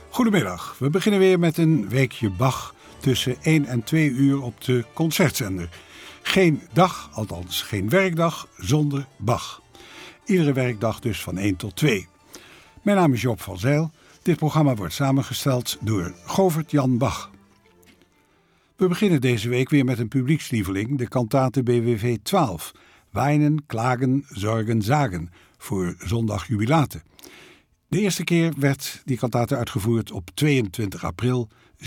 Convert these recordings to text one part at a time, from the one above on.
Goedemiddag, we beginnen weer met een weekje Bach tussen 1 en 2 uur op de Concertzender. Geen dag, althans geen werkdag, zonder Bach. Iedere werkdag dus van 1 tot 2. Mijn naam is Joop van Zijl. Dit programma wordt samengesteld door Govert Jan Bach. We beginnen deze week weer met een publiekslieveling, de kantate BWV 12. Weinen, klagen, zorgen, zagen, voor zondag jubilate. De eerste keer werd die kantate uitgevoerd op 22 april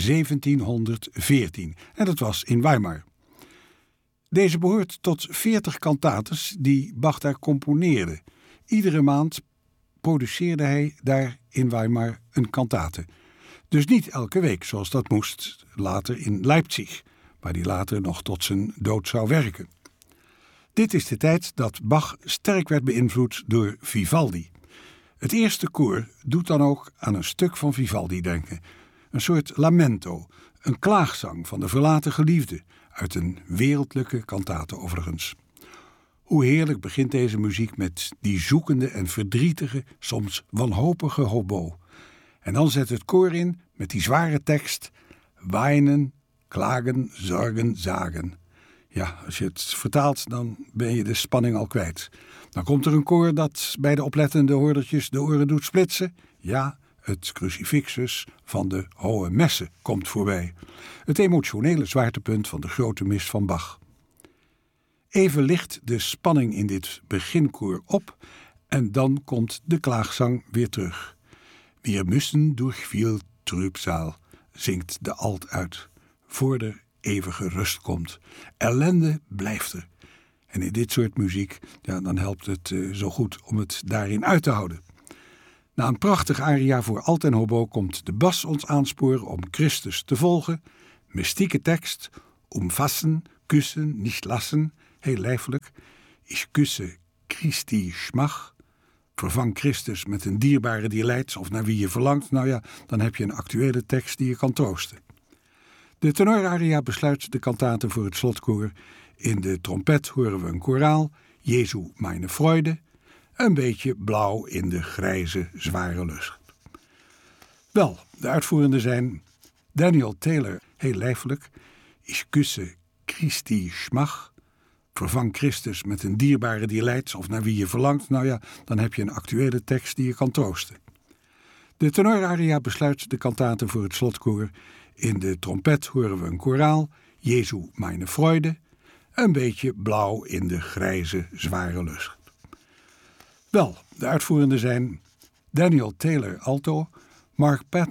1714 en dat was in Weimar. Deze behoort tot 40 kantates die Bach daar componeerde. Iedere maand produceerde hij daar in Weimar een kantate. Dus niet elke week zoals dat moest later in Leipzig, waar hij later nog tot zijn dood zou werken. Dit is de tijd dat Bach sterk werd beïnvloed door Vivaldi. Het eerste koor doet dan ook aan een stuk van Vivaldi denken. Een soort lamento, een klaagzang van de verlaten geliefde, uit een wereldlijke kantate overigens. Hoe heerlijk begint deze muziek met die zoekende en verdrietige, soms wanhopige hobo. En dan zet het koor in met die zware tekst: weinen, klagen, zorgen, zagen. Ja, als je het vertaalt, dan ben je de spanning al kwijt. Dan komt er een koor dat bij de oplettende hoordertjes de oren doet splitsen. Ja, het crucifixus van de Hohe Messe komt voorbij. Het emotionele zwaartepunt van de grote mis van Bach. Even licht de spanning in dit beginkoor op en dan komt de klaagzang weer terug. Wir müssen durch viel Trübsal, zingt de alt uit, voor de eeuwige rust komt. Ellende blijft er. En in dit soort muziek, ja, dan helpt het zo goed om het daarin uit te houden. Na een prachtig aria voor alt en hobo komt de bas ons aansporen om Christus te volgen. Mystieke tekst, umfassen, kussen, nicht lassen, heel lijfelijk. Ich küsse Christi Schmach. Vervang Christus met een dierbare die lijdt of naar wie je verlangt. Nou ja, dan heb je een actuele tekst die je kan troosten. De tenoraria besluit de kantate voor het slotkoor. In de trompet horen we een koraal, Jesu meine Freude, een beetje blauw in de grijze, zware lucht. Wel, de uitvoerenden zijn Daniel Taylor, heel lijfelijk, Ich küsse Christi Schmach, vervang Christus met een dierbare die lijdt of naar wie je verlangt. Nou ja, dan heb je een actuele tekst die je kan troosten. De tenoraria besluit de kantate voor het slotkoor. In de trompet horen we een koraal, Jesu meine Freude, een beetje blauw in de grijze, zware lucht. Wel, de uitvoerenden zijn Daniel Taylor alto, Mark